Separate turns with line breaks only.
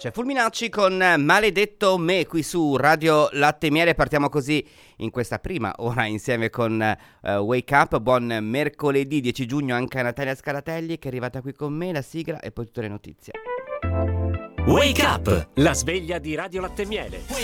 C'è Fulminacci con Maledetto me qui su Radio Latte e Miele. Partiamo così in questa prima ora insieme con Wake Up. Buon mercoledì 10 giugno anche a Natalia Scaratelli che è arrivata qui con me, la sigla e poi tutte le notizie.
Wake Up, la sveglia di Radio Latte e Miele.